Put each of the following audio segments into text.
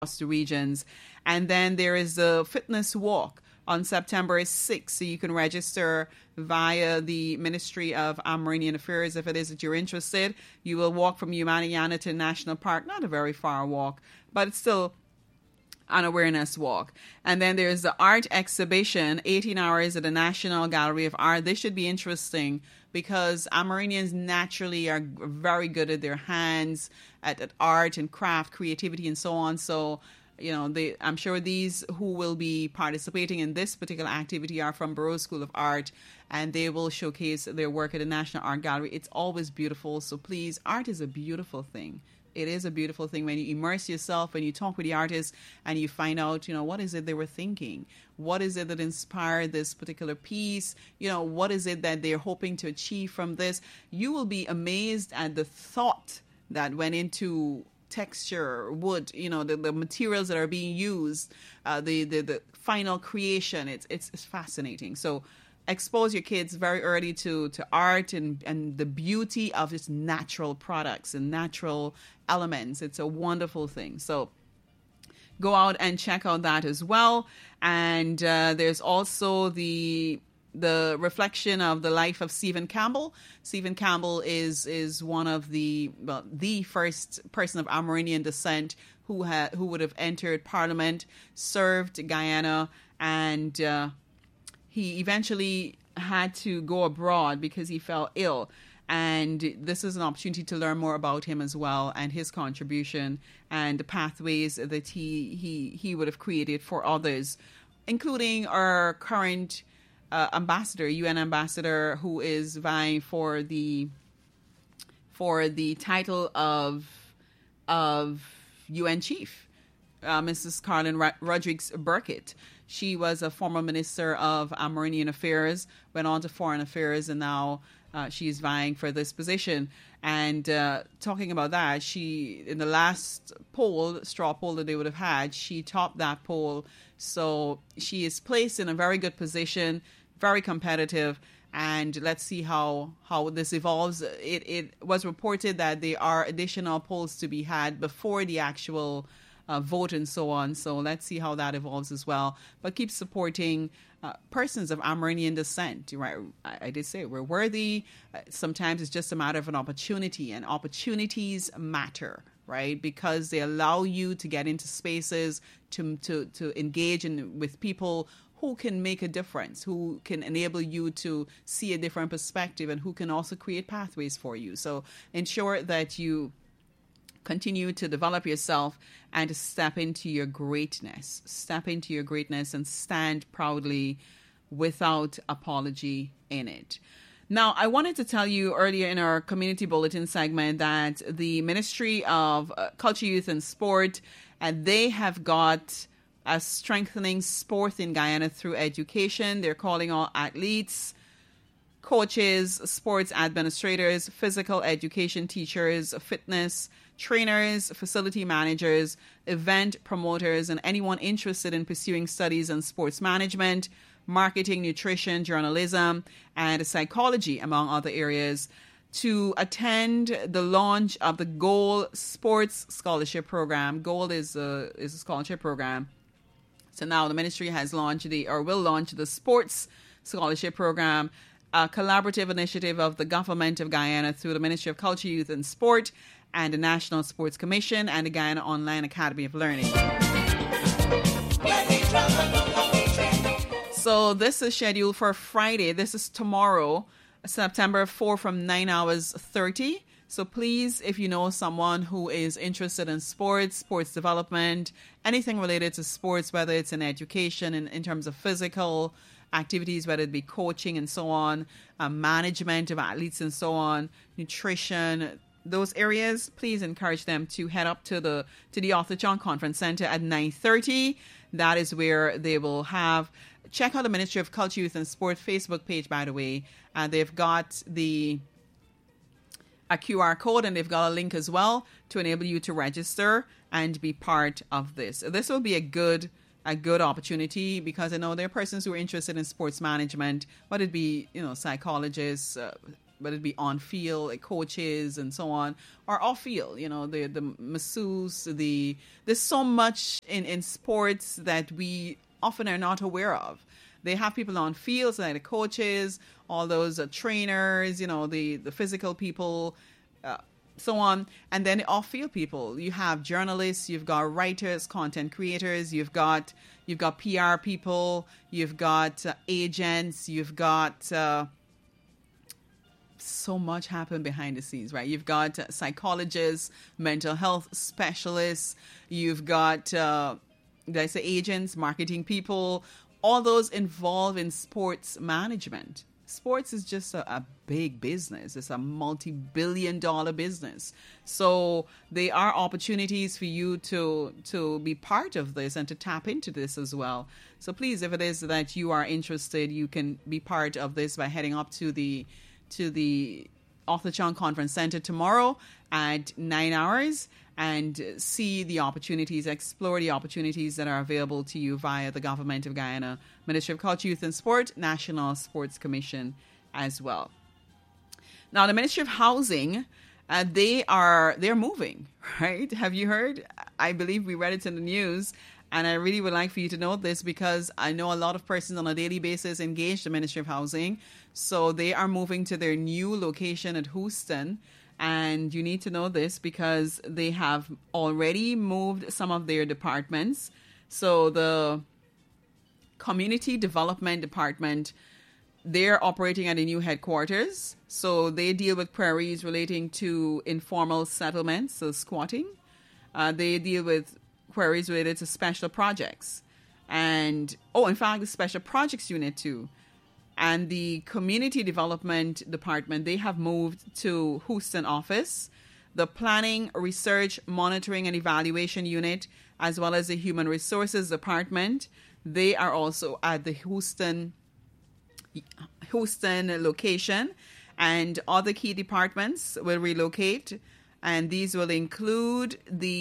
across the regions. And then there is the fitness walk on September 6th. So you can register via the Ministry of Amerindian Affairs if it is that you're interested. You will walk from Humaniana to National Park. Not a very far walk, but it's still an awareness walk. And then there's the art exhibition, 18 hours at the National Gallery of Art. This should be interesting because Amerindians naturally are very good at their hands, at art and craft, creativity, and so on. So, I'm sure these who will be participating in this particular activity are from Burroughs School of Art, and they will showcase their work at the National Art Gallery. It's always beautiful. So please, art is a beautiful thing. It is a beautiful thing when you immerse yourself, when you talk with the artists and you find out, what is it they were thinking? What is it that inspired this particular piece? What is it that they're hoping to achieve from this? You will be amazed at the thought that went into texture, wood, the materials that are being used, the final creation. It's fascinating. So expose your kids very early to art and the beauty of its natural products and natural elements. It's a wonderful thing. So go out and check out that as well. And there's also the reflection of the life of Stephen Campbell. Stephen Campbell is one of the first person of Amerindian descent who would have entered Parliament, served Guyana, and he eventually had to go abroad because he fell ill. And this is an opportunity to learn more about him as well and his contribution and the pathways that he would have created for others, including our current ambassador, UN ambassador, who is vying for the title of UN chief, Mrs. Carolyn Rodriguez Burkitt. She was a former minister of Amerindian Affairs, went on to Foreign Affairs, and now she's vying for this position. And talking about that, she, in the last straw poll that they would have had, she topped that poll. So she is placed in a very good position, very competitive, and let's see how this evolves. It was reported that there are additional polls to be had before the actual vote and so on. So let's see how that evolves as well. But keep supporting persons of Amerindian descent. Right? I did say we're worthy. Sometimes it's just a matter of an opportunity, and opportunities matter, right? Because they allow you to get into spaces to engage with people who can make a difference, who can enable you to see a different perspective, and who can also create pathways for you. So ensure that you continue to develop yourself and to step into your greatness. Step into your greatness and stand proudly without apology in it. Now, I wanted to tell you earlier in our community bulletin segment that the Ministry of Culture, Youth and Sport, they have got a strengthening sport in Guyana through education. They're calling all athletes, coaches, sports administrators, physical education teachers, fitness trainers, facility managers, event promoters, and anyone interested in pursuing studies in sports management, marketing, nutrition, journalism, and psychology, among other areas, to attend the launch of the GOAL Sports Scholarship Program. GOAL is a scholarship program. So now the ministry has launched will launch the Sports Scholarship Program, a collaborative initiative of the Government of Guyana through the Ministry of Culture, Youth and Sport, and the National Sports Commission, and the Guyana Online Academy of Learning. So this is scheduled for Friday. This is tomorrow, September 4 from 9 hours 30. So please, if you know someone who is interested in sports development, anything related to sports, whether it's in education, in terms of physical activities, whether it be coaching and so on, management of athletes and so on, nutrition, those areas, please encourage them to head up to the Arthur Chong Conference Center at 9:30. That is where they will have. Check out the Ministry of Culture, Youth and Sport Facebook page, by the way. They've got a QR code, and they've got a link as well to enable you to register and be part of this. This will be a good opportunity, because I know there are persons who are interested in sports management, whether it be psychologists, whether it be on field, like coaches and so on, or off field, the masseuse, there's so much in sports that we often are not aware of. They have people on fields, like the coaches, all those trainers, the physical people, so on. And then the off-field people. You have journalists, you've got writers, content creators, you've got PR people, you've got agents, you've got so much happen behind the scenes, right? You've got psychologists, mental health specialists, you've got, did I say agents, marketing people, all those involved in sports management. Sports is just a big business. It's a multi-billion-dollar business. So there are opportunities for you to be part of this and to tap into this as well. So please, if it is that you are interested, you can be part of this by heading up to the Arthur Chung Conference Center tomorrow at 9 hours and see the opportunities, explore the opportunities that are available to you via the Government of Guyana, Ministry of Culture, Youth and Sport, National Sports Commission as well. Now, the Ministry of Housing, they're moving, right? Have you heard? I believe we read it in the news, and I really would like for you to know this because I know a lot of persons on a daily basis engage the Ministry of Housing. So they are moving to their new location at Houston. And you need to know this because they have already moved some of their departments. So the Community Development Department, they're operating at a new headquarters. So they deal with queries relating to informal settlements, so squatting. They deal with queries related to special projects. And, in fact, the Special Projects Unit too. And the Community Development Department, they have moved to Houston office. The Planning, Research, Monitoring and Evaluation Unit, as well as the Human Resources Department, they are also at the Houston location. And other key departments will relocate. And these will include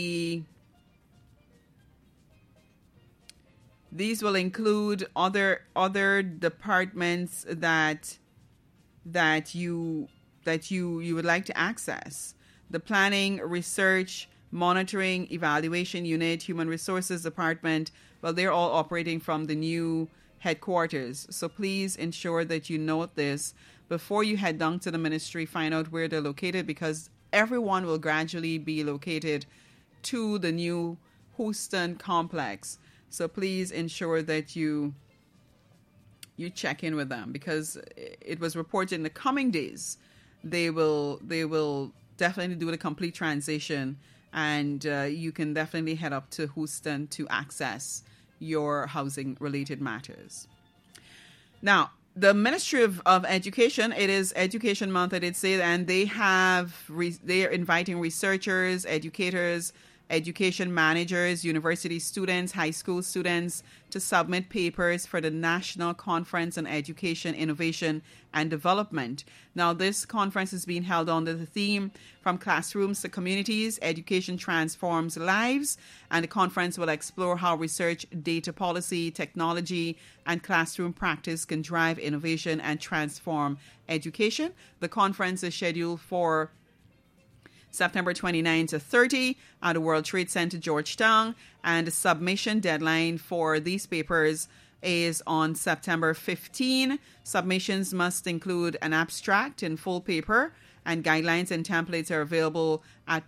other departments that you would like to access. The Planning, Research, Monitoring, Evaluation Unit, Human Resources Department, well, they're all operating from the new headquarters. So please ensure that you note this before you head down to the ministry, find out where they're located because everyone will gradually be located to the new Houston complex. So please ensure that you check in with them because it was reported in the coming days they will definitely do the complete transition, and you can definitely head up to Houston to access your housing related matters. Now, the Ministry of Education, it is Education Month, I did say, and they are inviting researchers, educators, education managers, university students, high school students to submit papers for the National Conference on Education, Innovation and Development. Now, this conference is being held under the theme From Classrooms to Communities, Education Transforms Lives, and the conference will explore how research, data policy, technology, and classroom practice can drive innovation and transform education. The conference is scheduled for September 29 to 30 at the World Trade Center, Georgetown. And the submission deadline for these papers is on September 15. Submissions must include an abstract in full paper, and guidelines and templates are available at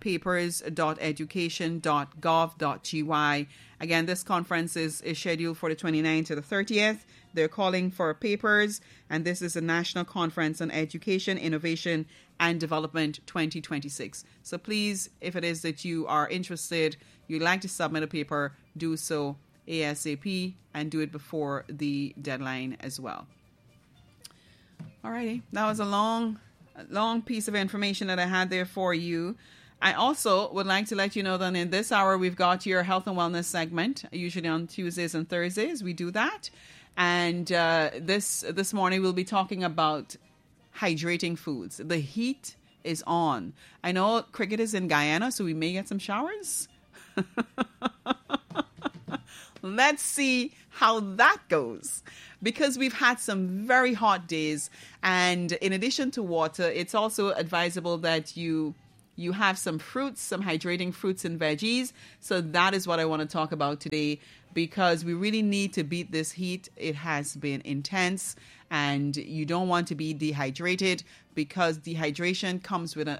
papers.education.gov.gy. Again, this conference is scheduled for the 29th to the 30th. They're calling for papers, and this is a National Conference on Education, Innovation, and Development 2026. So please, if it is that you are interested, you'd like to submit a paper, do so ASAP and do it before the deadline as well. Alrighty, that was a long piece of information that I had there for you. I also would like to let you know that in this hour, we've got your health and wellness segment. Usually on Tuesdays and Thursdays, we do that. And this morning, we'll be talking about hydrating foods. The heat is on. I know cricket is in Guyana, so we may get some showers. Let's see how that goes, because we've had some very hot days. And in addition to water, it's also advisable that you have some fruits, some hydrating fruits and veggies. So that is what I want to talk about today, because we really need to beat this heat. It has been intense, and you don't want to be dehydrated, because dehydration comes with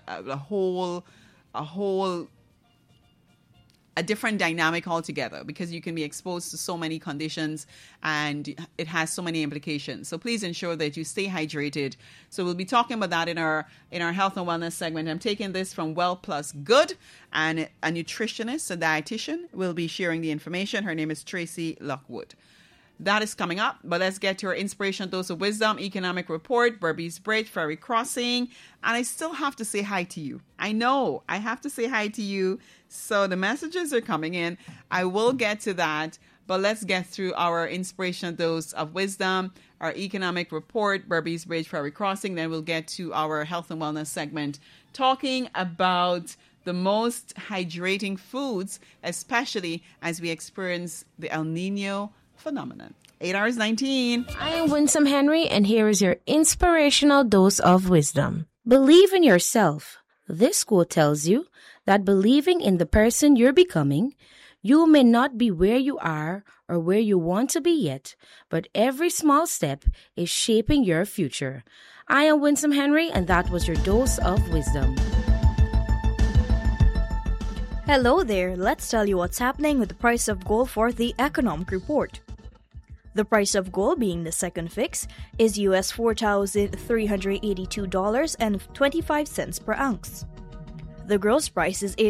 a different dynamic altogether, because you can be exposed to so many conditions and it has so many implications. So please ensure that you stay hydrated. So we'll be talking about that in our health and wellness segment. I'm taking this from Well Plus Good, and a nutritionist, a dietitian, will be sharing the information. Her name is Tracy Lockwood. That is coming up, but let's get to our inspirational dose of wisdom, economic report, Berbice Bridge, ferry crossing, and I still have to say hi to you. I know I have to say hi to you, so the messages are coming in. I will get to that, but let's get through our inspirational dose of wisdom, our economic report, Berbice Bridge, ferry crossing. Then we'll get to our health and wellness segment, talking about the most hydrating foods, especially as we experience the El Nino phenomenon. 8 hours 19. I am Winsome Henry, and here is your inspirational dose of wisdom. Believe in yourself. This quote tells you that believing in the person you're becoming, you may not be where you are or where you want to be yet, but every small step is shaping your future. I am Winsome Henry, and that was your dose of wisdom. Hello there. Let's tell you what's happening with the price of gold for the economic report. The price of gold, being the second fix, is US $4,382.25 per ounce. The gross price is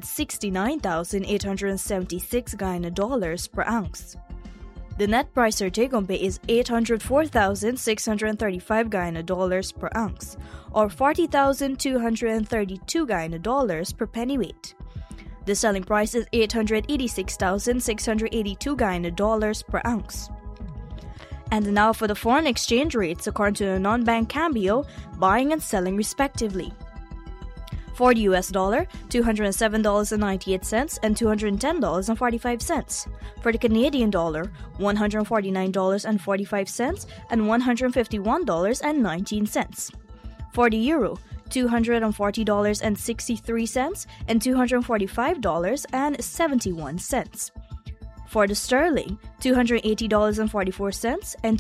$869,876 Guyana dollars per ounce. The net price or take-home pay is $804,635 Guyana dollars per ounce, or $40,232 Guyana dollars per pennyweight. The selling price is $886,682 Guyana dollars per ounce. And now for the foreign exchange rates according to the non-bank Cambio, buying and selling respectively. For the US dollar, $207.98 and $210.45. For the Canadian dollar, $149.45 and $151.19. For the euro, $240.63 and $245.71. For the sterling, $280.44 and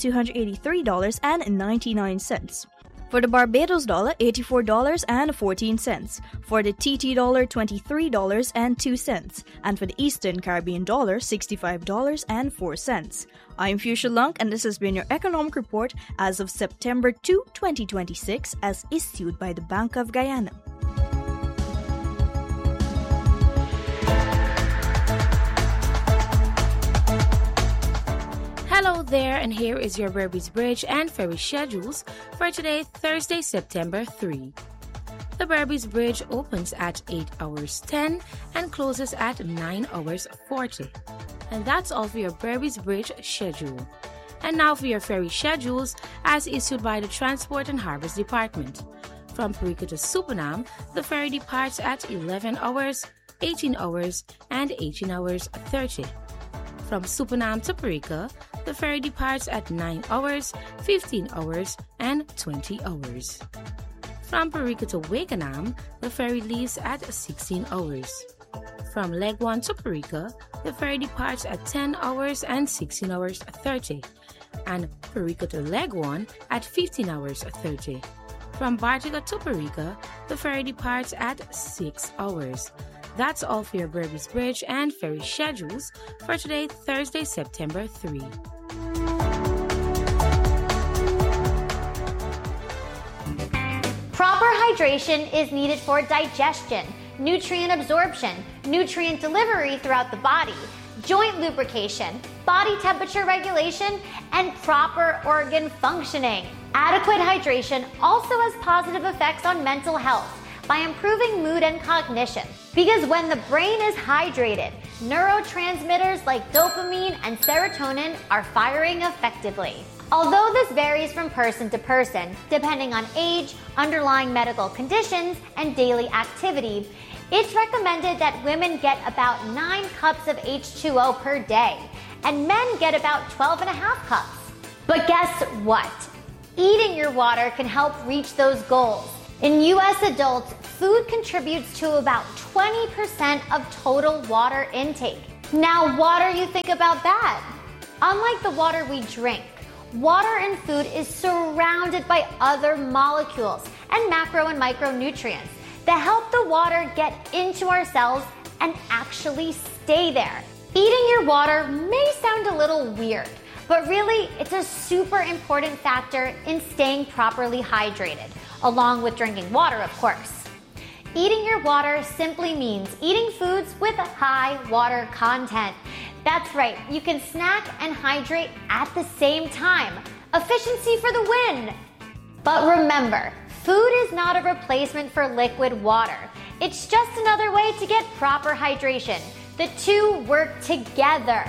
$283.99. For the Barbados dollar, $84.14. For the TT dollar, $23.02. And for the Eastern Caribbean dollar, $65.04. I'm Fuchsia Lunk, and this has been your economic report as of September 2, 2026, as issued by the Bank of Guyana. Hello there, and here is your Berbice Bridge and ferry schedules for today, Thursday, September 3. The Berbice Bridge opens at 8 hours 10 and closes at 9 hours 40. And that's all for your Berbice Bridge schedule. And now for your ferry schedules as issued by the Transport and Harbors Department. From Parika to Supanam, the ferry departs at 11 hours, 18 hours, and 18 hours 30. From Supanam to Parika, the ferry departs at 9 hours, 15 hours, and 20 hours. From Parika to Wakenham, the ferry leaves at 16 hours. From Legwan to Parika, the ferry departs at 10 hours and 16 hours 30. And Parika to Legwan at 15 hours 30. From Bartiga to Parika, the ferry departs at 6 hours. That's all for your Berbice Bridge and ferry schedules for today, Thursday, September 3. Proper hydration is needed for digestion, nutrient absorption, nutrient delivery throughout the body, joint lubrication, body temperature regulation, and proper organ functioning. Adequate hydration also has positive effects on mental health by improving mood and cognition. Because when the brain is hydrated, neurotransmitters like dopamine and serotonin are firing effectively. Although this varies from person to person, depending on age, underlying medical conditions, and daily activity, it's recommended that women get about 9 cups of H2O per day, and men get about 12 and a half cups. But guess what? Eating your water can help reach those goals. In US adults, food contributes to about 20% of total water intake. Now, what do you think about that? Unlike the water we drink, water in food is surrounded by other molecules and macro and micronutrients that help the water get into our cells and actually stay there. Eating your water may sound a little weird, but really it's a super important factor in staying properly hydrated, along with drinking water, of course. Eating your water simply means eating foods with high water content. That's right, you can snack and hydrate at the same time. Efficiency for the win! But remember, food is not a replacement for liquid water. It's just another way to get proper hydration. The two work together.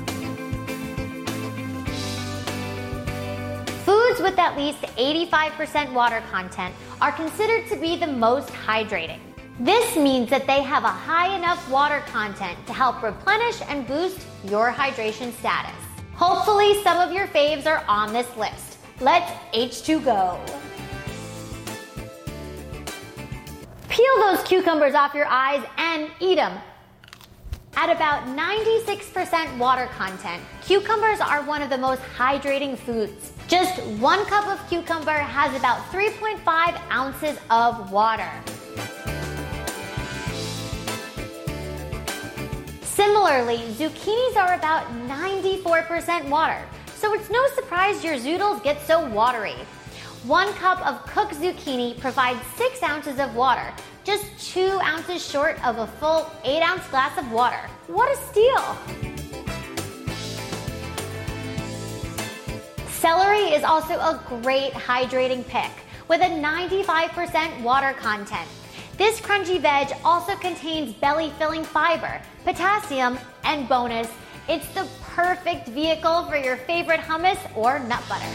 Foods with at least 85% water content are considered to be the most hydrating. This means that they have a high enough water content to help replenish and boost your hydration status. Hopefully some of your faves are on this list. Let's H2 go. Peel those cucumbers off your eyes and eat them. At about 96% water content, cucumbers are one of the most hydrating foods. Just 1 cup of cucumber has about 3.5 ounces of water. Similarly, zucchinis are about 94% water, so it's no surprise your zoodles get so watery. 1 cup of cooked zucchini provides 6 ounces of water, just 2 ounces short of a full 8-ounce glass of water. What a steal! Celery is also a great hydrating pick with a 95% water content. This crunchy veg also contains belly-filling fiber, potassium, and bonus, it's the perfect vehicle for your favorite hummus or nut butter.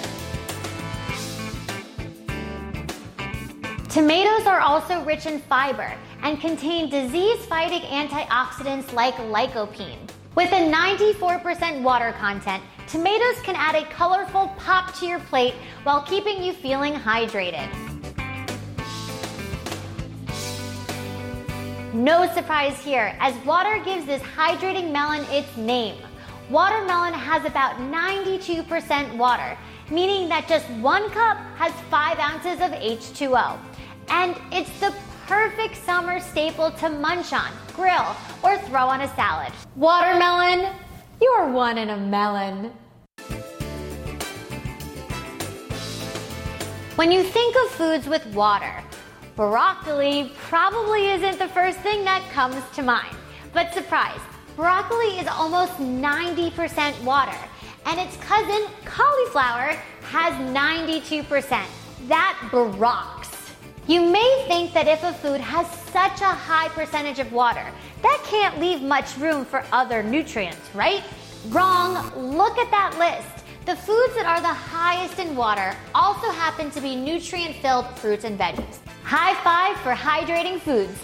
Tomatoes are also rich in fiber and contain disease-fighting antioxidants like lycopene. With a 94% water content, tomatoes can add a colorful pop to your plate while keeping you feeling hydrated. No surprise here, as water gives this hydrating melon its name. Watermelon has about 92% water, meaning that just 1 cup has 5 ounces of H2O. And it's the perfect summer staple to munch on, grill, or throw on a salad. Watermelon, you're one in a melon. When you think of foods with water, broccoli probably isn't the first thing that comes to mind. But surprise, broccoli is almost 90% water, and its cousin, cauliflower, has 92%. That rocks. You may think that if a food has such a high percentage of water, that can't leave much room for other nutrients, right? Wrong. Look at that list. The foods that are the highest in water also happen to be nutrient-filled fruits and veggies. High five for hydrating foods.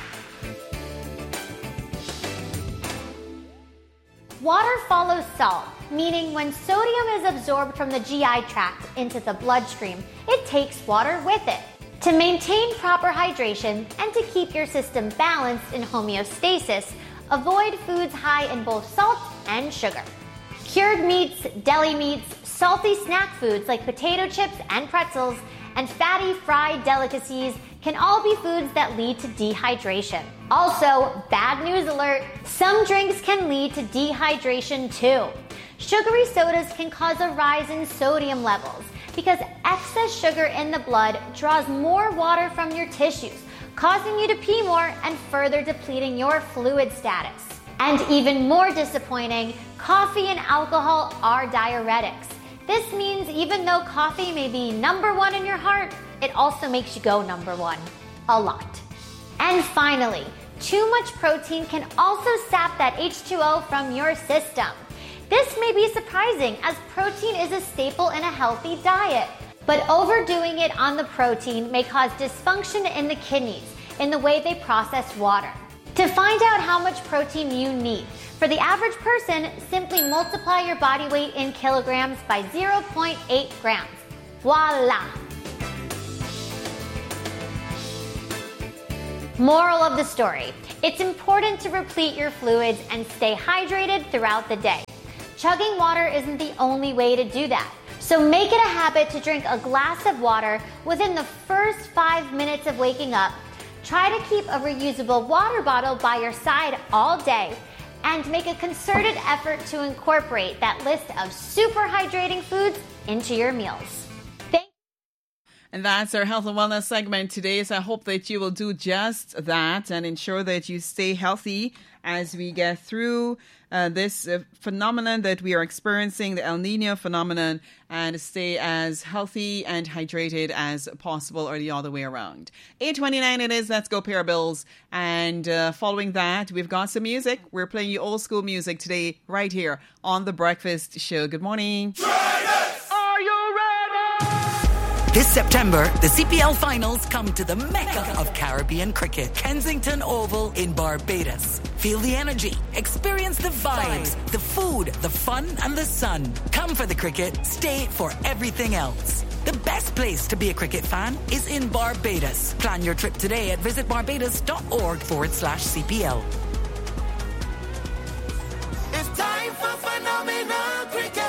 Water follows salt, meaning when sodium is absorbed from the GI tract into the bloodstream, it takes water with it. To maintain proper hydration and to keep your system balanced in homeostasis, avoid foods high in both salt and sugar. Cured meats, deli meats, salty snack foods like potato chips and pretzels, and fatty fried delicacies can all be foods that lead to dehydration. Also, bad news alert, some drinks can lead to dehydration too. Sugary sodas can cause a rise in sodium levels because excess sugar in the blood draws more water from your tissues, causing you to pee more and further depleting your fluid status. And even more disappointing, coffee and alcohol are diuretics. This means even though coffee may be number 1 in your heart, it also makes you go number 1 a lot. And finally, too much protein can also sap that H2O from your system. This may be surprising as protein is a staple in a healthy diet, but overdoing it on the protein may cause dysfunction in the kidneys in the way they process water. To find out how much protein you need, for the average person, simply multiply your body weight in kilograms by 0.8 grams. Voila! Moral of the story: it's important to replete your fluids and stay hydrated throughout the day. Chugging water isn't the only way to do that. So make it a habit to drink a glass of water within the first 5 minutes of waking up. Try to keep a reusable water bottle by your side all day, and make a concerted effort to incorporate that list of super hydrating foods into your meals. And that's our health and wellness segment today. So I hope that you will do just that and ensure that you stay healthy as we get through this phenomenon that we are experiencing, the El Nino phenomenon, and stay as healthy and hydrated as possible, or the other way around. 8:29 it is. Let's go pay our bills. And following that, we've got some music. We're playing you old school music today right here on The Breakfast Show. Good morning. This September, the CPL finals come to the Mecca of Caribbean cricket, Kensington Oval in Barbados. Feel the energy, experience the vibes, the food, the fun, and the sun. Come for the cricket, stay for everything else. The best place to be a cricket fan is in Barbados. Plan your trip today at visitbarbados.org/CPL. It's time for phenomenal cricket.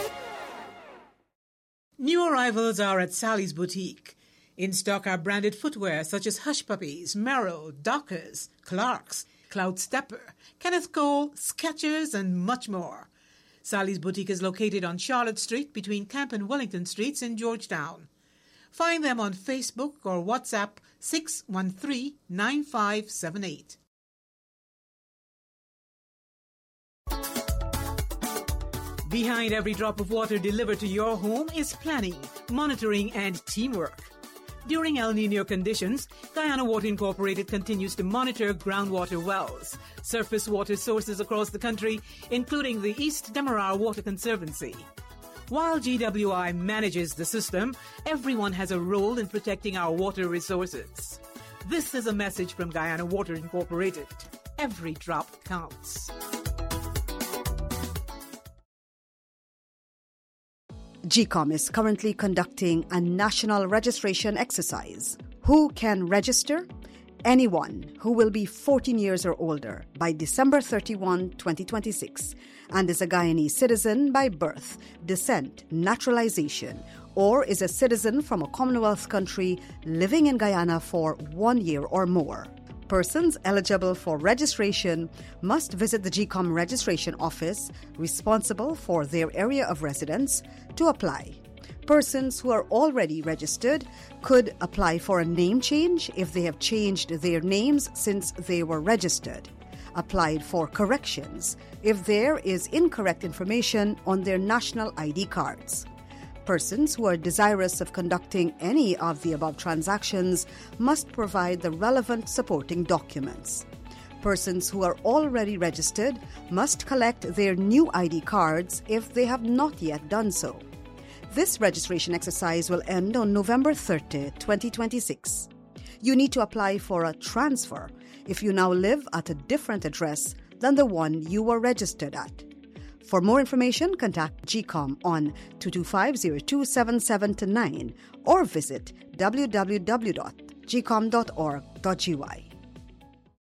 New arrivals are at Sally's Boutique. In stock are branded footwear such as Hush Puppies, Merrell, Dockers, Clarks, Cloud Stepper, Kenneth Cole, Skechers, and much more. Sally's Boutique is located on Charlotte Street between Camp and Wellington Streets in Georgetown. Find them on Facebook or WhatsApp 613-9578. Behind every drop of water delivered to your home is planning, monitoring, and teamwork. During El Nino conditions, Guyana Water Incorporated continues to monitor groundwater wells, surface water sources across the country, including the East Demerara Water Conservancy. While GWI manages the system, everyone has a role in protecting our water resources. This is a message from Guyana Water Incorporated. Every drop counts. GCOM is currently conducting a national registration exercise. Who can register? Anyone who will be 14 years or older by December 31, 2026 and is a Guyanese citizen by birth, descent, naturalization, or is a citizen from a Commonwealth country living in Guyana for 1 year or more. Persons eligible for registration must visit the GCOM registration office responsible for their area of residence to apply. Persons who are already registered could apply for a name change if they have changed their names since they were registered. Applied for corrections if there is incorrect information on their national ID cards. Persons who are desirous of conducting any of the above transactions must provide the relevant supporting documents. Persons who are already registered must collect their new ID cards if they have not yet done so. This registration exercise will end on November 30, 2026. You need to apply for a transfer if you now live at a different address than the one you were registered at. For more information, contact GCOM on 225-0277-9 or visit www.gcom.org.gy.